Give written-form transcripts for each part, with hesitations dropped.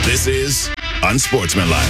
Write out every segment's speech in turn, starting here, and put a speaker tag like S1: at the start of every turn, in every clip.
S1: This is Unsportsmanlike.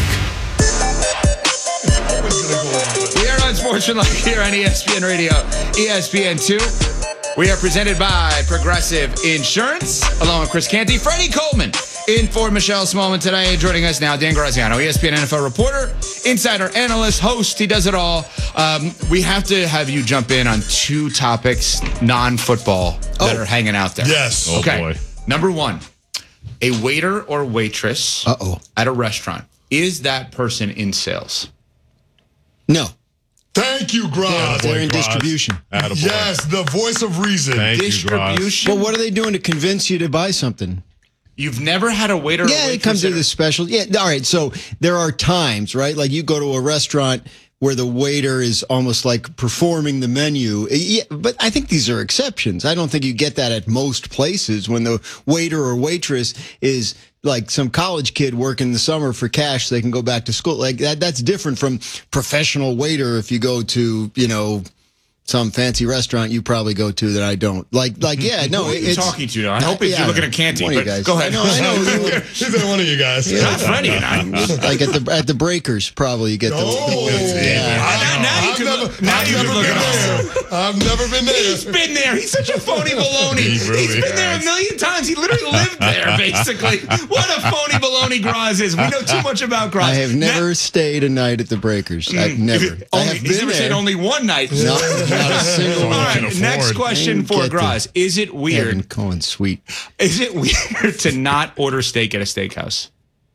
S2: We are Unsportsmanlike here on ESPN Radio, ESPN2. We are presented by Progressive Insurance, along with Chris Canty, Freddie Coleman, in for Michelle Smallman today. Joining us now, Dan Graziano, ESPN NFL reporter, insider analyst, host. He does it all. We have to have you jump in on two topics, non-football, that are hanging out there.
S3: Yes.
S2: Okay.
S4: Oh, boy.
S2: Number one, a waiter or waitress at a restaurant. Is that person in sales?
S5: No.
S3: Thank you, Graz.
S5: They're in distribution.
S4: Attaboy.
S3: Yes, the voice of reason.
S4: Thank you, Graz.
S2: Distribution?
S5: Well, what are they doing to convince you to buy something?
S2: You've never had a waiter or
S5: Yeah,
S2: waitress
S5: it comes to
S2: at a-
S5: the special. Yeah, all right. So there are times, right? Like you go to a restaurant where the waiter is almost like performing the menu. Yeah, but I think these are exceptions. I don't think you get that at most places when the waiter or waitress is like some college kid working the summer for cash so they can go back to school. Like that's different from professional waiter if you go to, some fancy restaurant you probably go to that I don't. Yeah, no.
S2: Who are you
S5: it's
S2: talking to now? I hope you're looking at Canty,
S5: one of
S2: but
S5: you guys.
S2: go ahead.
S5: I know.
S3: He's like one of you guys.
S2: Not Freddie and I.
S5: Like at the breakers, probably you get the.
S2: Now you can look at us.
S3: I've never been there.
S2: He's been there. He's such a phony baloney. He's been there a million times. He literally lived there, basically. What a phony baloney Graz is. We know too much about Graz.
S5: I have never stayed a night at the breakers. I've never. I have
S2: He's
S5: been
S2: never
S5: there.
S2: stayed only one night.
S5: No, not a single
S2: All
S5: one.
S2: right,
S4: afford.
S2: next question
S5: Didn't
S2: for
S5: get
S2: Graz. Is it
S5: Kevin
S2: weird?
S5: Cohen, sweet.
S2: Is it weird to not order steak at a steakhouse?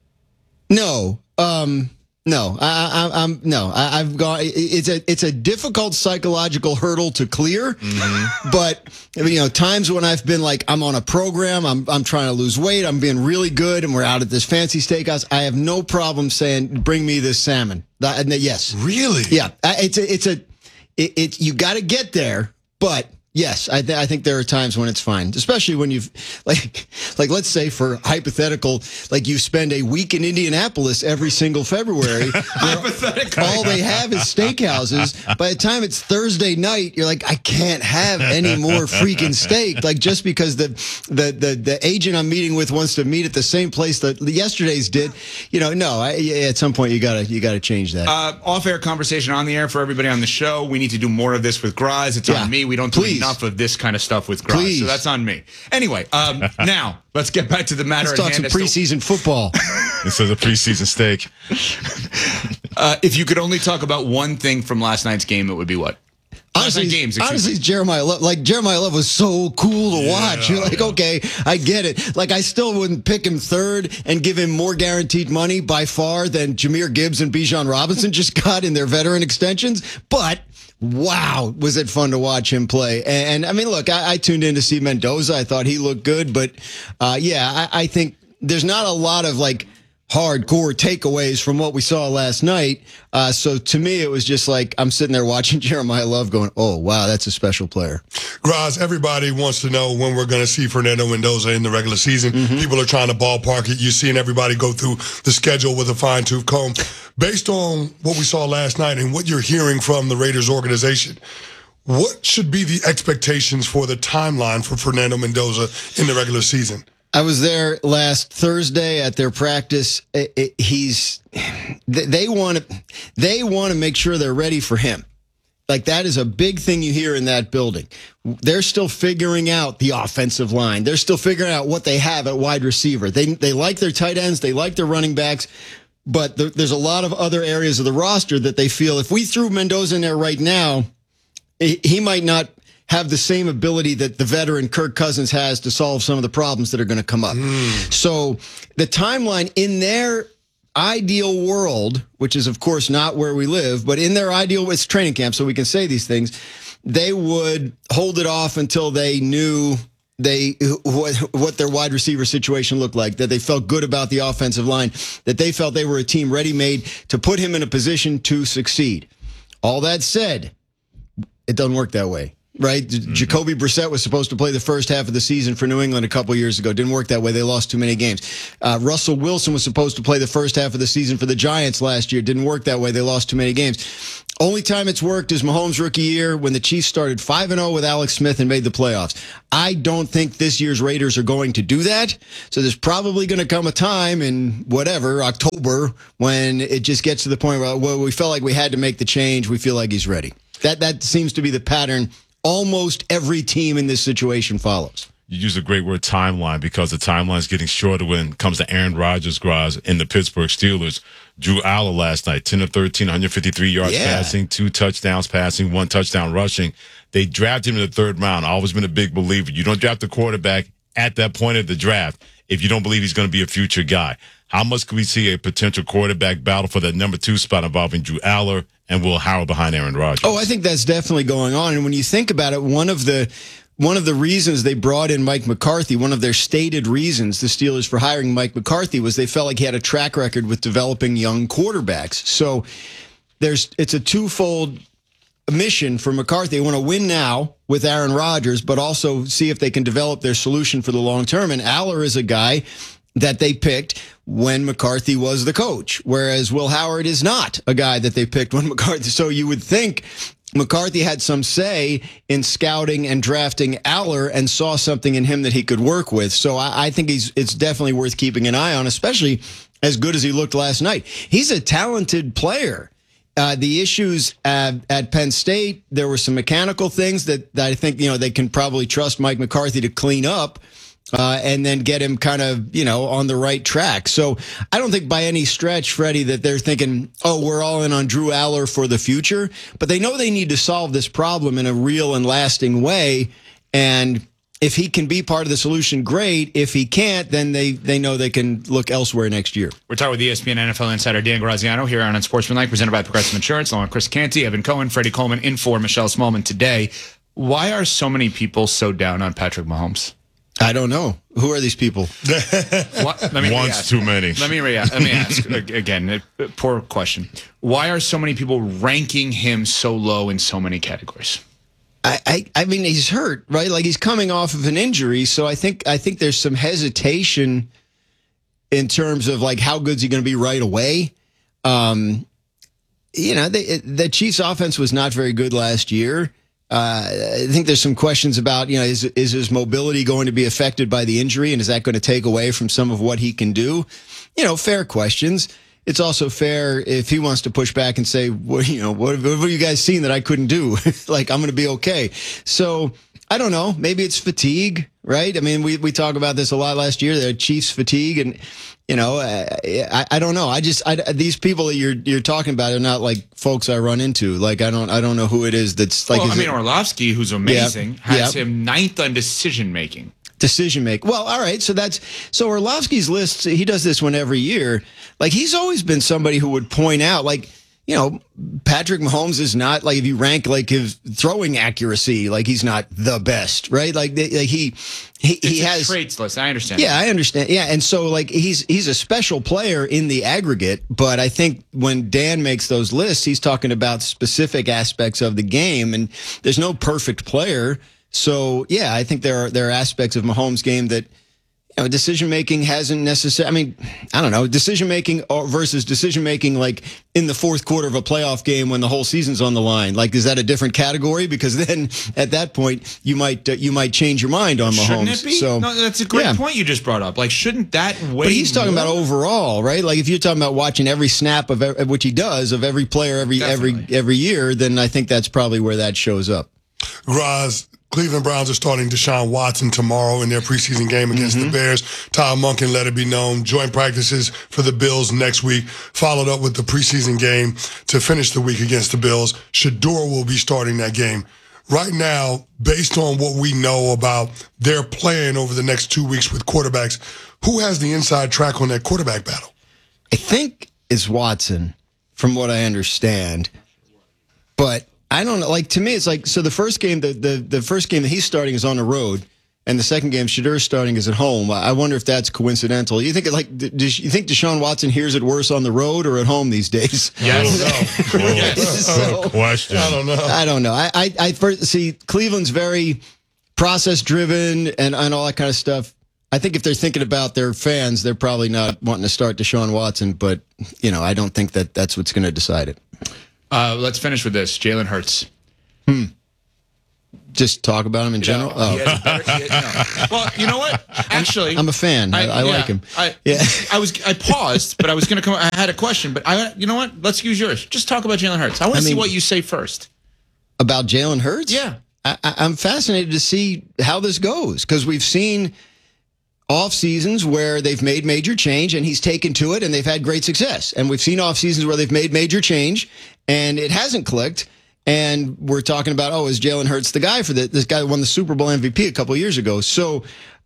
S5: No, no. I've gone. It's a difficult psychological hurdle to clear. But times when I've been like, I'm on a program, I'm trying to lose weight, I'm being really good, and we're out at this fancy steakhouse. I have no problem saying, "Bring me this salmon." Yes,
S3: Really?
S5: yeah. You got to get there, but. Yes, I think there are times when it's fine, especially when you've like let's say for hypothetical, like you spend a week in Indianapolis every single February.
S2: Hypothetical.
S5: All they have is steakhouses. By the time it's Thursday night, you're like, I can't have any more freaking steak. Like just because the agent I'm meeting with wants to meet at the same place that yesterday's did. No. At some point you gotta change that.
S2: Off-air conversation on the air for everybody on the show. We need to do more of this with Graz. It's on me. We don't do enough of this kind of stuff with Graz, so that's on me. Anyway, now let's get back to the matter
S5: Let's
S2: at
S5: talk
S2: hand.
S5: some preseason football.
S4: This is a preseason steak.
S2: If you could only talk about one thing from last night's game, it would be what?
S5: Honestly, Jeremiah Love was so cool to watch. You're like, okay, I get it. Like, I still wouldn't pick him third and give him more guaranteed money by far than Jahmyr Gibbs and Bijan Robinson just got in their veteran extensions. But wow, was it fun to watch him play. And I mean, look, I tuned in to see Mendoza. I thought he looked good. But I think there's not a lot of like hardcore takeaways from what we saw last night. So to me, it was just like I'm sitting there watching Jeremiah Love going, oh, wow, that's a special player.
S3: Graz, everybody wants to know when we're going to see Fernando Mendoza in the regular season. People are trying to ballpark it. You're seeing everybody go through the schedule with a fine-tooth comb. Based on what we saw last night and what you're hearing from the Raiders organization, what should be the expectations for the timeline for Fernando Mendoza in the regular season?
S5: I was there last Thursday at their practice. They want to make sure they're ready for him. Like that is a big thing you hear in that building. They're still figuring out the offensive line. They're still figuring out what they have at wide receiver. They like their tight ends. They like their running backs. But there's a lot of other areas of the roster that they feel if we threw Mendoza in there right now, he might not have the same ability that the veteran Kirk Cousins has to solve some of the problems that are going to come up. So the timeline in their ideal world, which is of course not where we live, but in their ideal, it's training camp, so we can say these things, they would hold it off until they knew what their wide receiver situation looked like, that they felt good about the offensive line, that they felt they were a team ready-made to put him in a position to succeed. All that said, it doesn't work that way. Right? Jacoby Brissett was supposed to play the first half of the season for New England a couple years ago. Didn't work that way. They lost too many games. Russell Wilson was supposed to play the first half of the season for the Giants last year. Didn't work that way. They lost too many games. Only time it's worked is Mahomes' rookie year when the Chiefs started 5-0 with Alex Smith and made the playoffs. I don't think this year's Raiders are going to do that. So there's probably going to come a time in October, when it just gets to the point where, well, we felt like we had to make the change. We feel like he's ready. That seems to be the pattern almost every team in this situation follows.
S4: You use a great word, timeline, because the timeline is getting shorter when it comes to Aaron Rodgers' guys in the Pittsburgh Steelers. Drew Aller last night, 10 of 13, 153 yards passing, 2 touchdowns passing, 1 touchdown rushing. They drafted him in the 3rd round. I've always been a big believer. You don't draft a quarterback at that point of the draft if you don't believe he's going to be a future guy. How much can we see a potential quarterback battle for that number 2 spot involving Drew Aller and Will Howard behind Aaron Rodgers?
S5: Oh, I think that's definitely going on. And when you think about it, one of the reasons they brought in Mike McCarthy, one of their stated reasons, the Steelers, for hiring Mike McCarthy, was they felt like he had a track record with developing young quarterbacks. So it's a twofold mission for McCarthy. They want to win now with Aaron Rodgers, but also see if they can develop their solution for the long term. And Aller is a guy that they picked when McCarthy was the coach, whereas Will Howard is not a guy that they picked when McCarthy. So you would think McCarthy had some say in scouting and drafting Aller and saw something in him that he could work with. So I think it's definitely worth keeping an eye on, especially as good as he looked last night. He's a talented player. The issues at Penn State, there were some mechanical things that I think, they can probably trust Mike McCarthy to clean up. And then get him kind of, on the right track. So I don't think by any stretch, Freddie, that they're thinking, oh, we're all in on Drew Aller for the future. But they know they need to solve this problem in a real and lasting way. And if he can be part of the solution, great. If he can't, then they know they can look elsewhere next year.
S2: We're talking with ESPN NFL insider Dan Graziano here on Unsportsmanlike, presented by Progressive Insurance, along with Chris Canty, Evan Cohen, Freddie Coleman, in for Michelle Smallman today. Why are so many people so down on Patrick Mahomes?
S5: I don't know. Who are these people?
S4: One's too many.
S2: Let me ask again. Poor question. Why are so many people ranking him so low in so many categories?
S5: I mean, he's hurt, right? Like, he's coming off of an injury, so I think there's some hesitation in terms of like how good's he going to be right away. The Chiefs' offense was not very good last year. I think there's some questions about, is his mobility going to be affected by the injury, and is that going to take away from some of what he can do? Fair questions. It's also fair if he wants to push back and say, what have you guys seen that I couldn't do? Like, I'm going to be okay. So I don't know. Maybe it's fatigue, right? I mean, we talk about this a lot last year, the Chiefs fatigue, and I don't know. These people that you're talking about are not like folks I run into. Like, I don't know who it is that's like.
S2: Well, Orlovsky, who's amazing, has him 9th on decision making.
S5: Well, all right. So Orlovsky's list, he does this one every year. Like, he's always been somebody who would point out, like, Patrick Mahomes is not, like, if you rank like his throwing accuracy, like, he's not the best, right? Like he has
S2: traits list. I understand.
S5: Yeah, I understand. Yeah, and so like he's a special player in the aggregate, but I think when Dan makes those lists, he's talking about specific aspects of the game, and there's no perfect player. So yeah, I think there are aspects of Mahomes' game that decision making hasn't necessarily. I mean, I don't know, decision making versus decision making like in the fourth quarter of a playoff game when the whole season's on the line. Like, is that a different category? Because then at that point you might change your mind on Mahomes.
S2: Shouldn't it be?
S5: So,
S2: no, that's a great point you just brought up. Like, shouldn't that weigh?
S5: But he's talking about overall, right? Like, if you're talking about watching every snap of which he does of every player every year, then I think that's probably where that shows up.
S3: Graz, Cleveland Browns are starting Deshaun Watson tomorrow in their preseason game against the Bears. Todd Monken let it be known. Joint practices for the Bills next week, followed up with the preseason game to finish the week against the Bills. Shedeur will be starting that game. Right now, based on what we know about their plan over the next 2 weeks with quarterbacks, who has the inside track on that quarterback battle?
S5: I think it's Watson, from what I understand. But I don't know. Like, to me, it's like, so the first game, the first game that he's starting is on the road, and the second game Shedeur's starting is at home. I wonder if that's coincidental. You think you think Deshaun Watson hears it worse on the road or at home these days?
S2: Yes.
S4: Good question.
S3: I
S5: don't know. I first see Cleveland's very process driven and all that kind of stuff. I think if they're thinking about their fans, they're probably not wanting to start Deshaun Watson, but I don't think that's what's going to decide it.
S2: Let's finish with this. Jalen Hurts.
S5: Just talk about him in general.
S2: Well, you know what? Actually,
S5: I'm a fan. I like him.
S2: I paused, but I was going to come. I had a question, but you know what? Let's use yours. Just talk about Jalen Hurts. I want to see what you say first.
S5: About Jalen Hurts?
S2: Yeah.
S5: I'm fascinated to see how this goes because we've seen off seasons where they've made major change and he's taken to it and they've had great success. And we've seen off seasons where they've made major change and it hasn't clicked. And we're talking about, is Jalen Hurts the guy for this guy who won the Super Bowl MVP a couple of years ago. So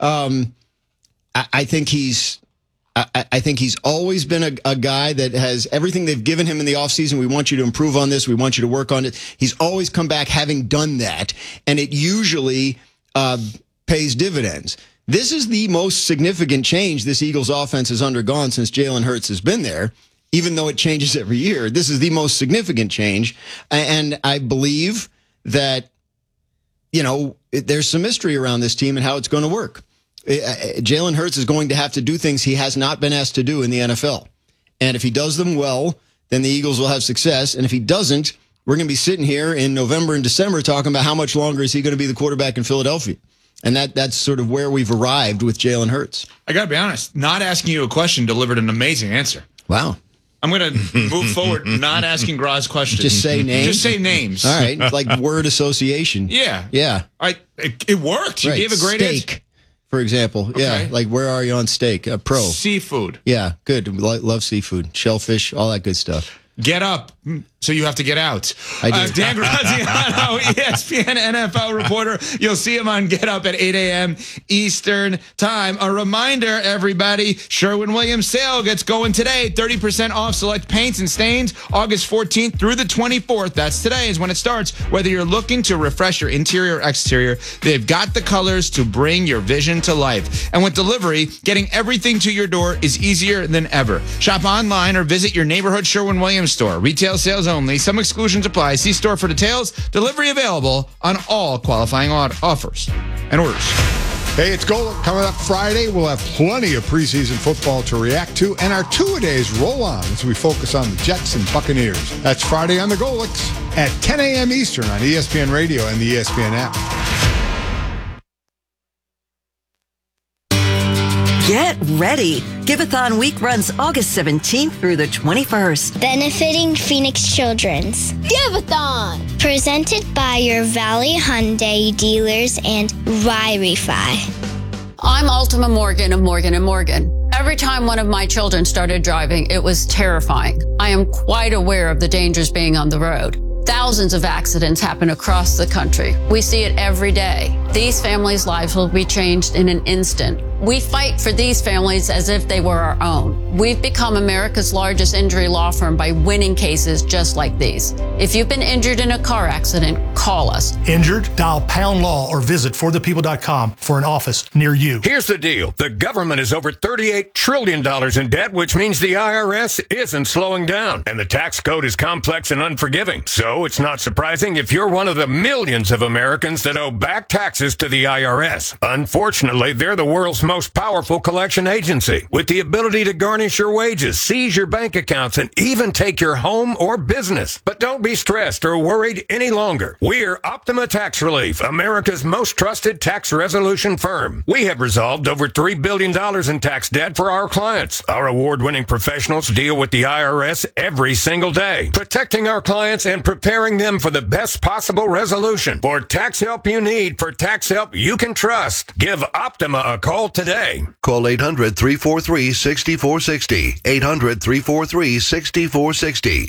S5: I think he's always been a guy that has everything they've given him in the offseason. We want you to improve on this. We want you to work on it. He's always come back having done that. And it usually pays dividends. This is the most significant change this Eagles offense has undergone since Jalen Hurts has been there. Even though it changes every year, this is the most significant change. And I believe that, there's some mystery around this team and how it's going to work. Jalen Hurts is going to have to do things he has not been asked to do in the NFL. And if he does them well, then the Eagles will have success. And if he doesn't, we're going to be sitting here in November and December talking about how much longer is he going to be the quarterback in Philadelphia. And that's sort of where we've arrived with Jalen Hurts.
S2: I got to be honest, not asking you a question delivered an amazing answer.
S5: Wow.
S2: I'm going to move forward, not asking Graz questions.
S5: Just say names?
S2: Just say names.
S5: All right. Like word association.
S2: Yeah.
S5: Yeah.
S2: It worked. You gave a great
S5: steak,
S2: answer.
S5: For example.
S2: Okay.
S5: Yeah. Like where are you on steak? Pro.
S2: Seafood.
S5: Yeah. Good. Love seafood. Shellfish, all that good stuff.
S2: Get up, so you have to get out.
S5: I do.
S2: Dan Graziano, ESPN NFL reporter. You'll see him on Get Up at 8 a.m. Eastern Time. A reminder, everybody, Sherwin-Williams sale gets going today. 30% off select paints and stains, August 14th through the 24th. That's today is when it starts. Whether you're looking to refresh your interior or exterior, they've got the colors to bring your vision to life. And with delivery, getting everything to your door is easier than ever. Shop online or visit your neighborhood Sherwin-Williams store. Retail sales only. Some exclusions apply. See store for details. Delivery available on all qualifying offers and orders.
S6: Hey, it's Golic. Coming up Friday, we'll have plenty of preseason football to react to, and our two-a-days roll on as we focus on the Jets and Buccaneers. That's Friday on the Golics at 10 a.m. Eastern on ESPN Radio and the ESPN app.
S7: Get ready. Giveathon week runs August 17th through the 21st.
S8: Benefiting Phoenix Children's.
S9: Giveathon!
S8: Presented by your Valley Hyundai dealers and Ry-Refi.
S9: I'm Ultima Morgan of Morgan & Morgan. Every time one of my children started driving, it was terrifying. I am quite aware of the dangers being on the road. Thousands of accidents happen across the country. We see it every day. These families' lives will be changed in an instant. We fight for these families as if they were our own. We've become America's largest injury law firm by winning cases just like these. If you've been injured in a car accident, call us.
S10: Injured? Dial # law or visit forthepeople.com for an office near you.
S11: Here's the deal. The government is over $38 trillion in debt, which means the IRS isn't slowing down. And the tax code is complex and unforgiving. So it's not surprising if you're one of the millions of Americans that owe back taxes to the IRS. Unfortunately, they're the world's most powerful collection agency with the ability to garnish your wages, seize your bank accounts, and even take your home or business. But don't be stressed or worried any longer. We're Optima Tax Relief, America's most trusted tax resolution firm. We have resolved over $3 billion in tax debt for our clients. Our award-winning professionals deal with the IRS every single day, protecting our clients and preparing them for the best possible resolution. For tax help you need, for tax help you can trust, give Optima a call today.
S12: Call 800-343-6460. 800-343-6460.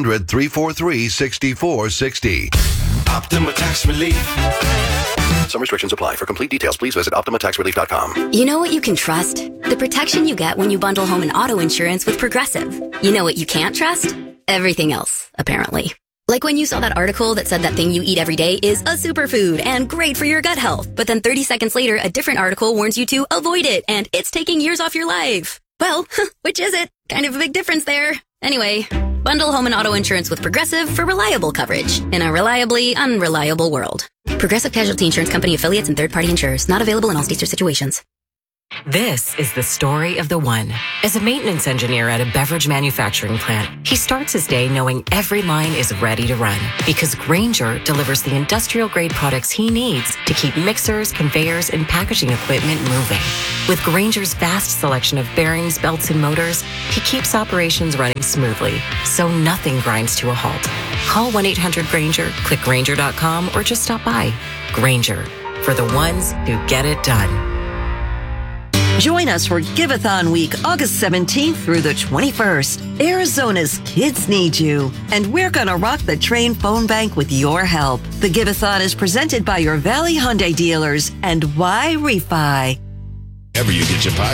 S12: 800-343-6460.
S13: Optima Tax Relief. Some restrictions apply. For complete details, please visit OptimaTaxRelief.com.
S14: You know what you can trust? The protection you get when you bundle home and auto insurance with Progressive. You know what you can't trust? Everything else, apparently. Like when you saw that article that said that thing you eat every day is a superfood and great for your gut health. But then 30 seconds later, a different article warns you to avoid it and it's taking years off your life. Well, which is it? Kind of a big difference there. Anyway, bundle home and auto insurance with Progressive for reliable coverage in a reliably unreliable world. Progressive Casualty Insurance Company affiliates and third-party insurers. Not available in all states or situations.
S15: This is the story of the one. As a maintenance engineer at a beverage manufacturing plant, he starts his day knowing every line is ready to run because Grainger delivers the industrial-grade products he needs to keep mixers, conveyors, and packaging equipment moving. With Grainger's vast selection of bearings, belts, and motors, he keeps operations running smoothly, so nothing grinds to a halt. Call 1-800-GRAINGER, click Grainger.com, or just stop by. Grainger, for the ones who get it done.
S7: Join us for Giveathon Week, August 17th through the 21st. Arizona's kids need you, and we're going to rock the Train phone bank with your help. The Giveathon is presented by your Valley Hyundai dealers and Y Refi.
S1: Wherever you get your podcast.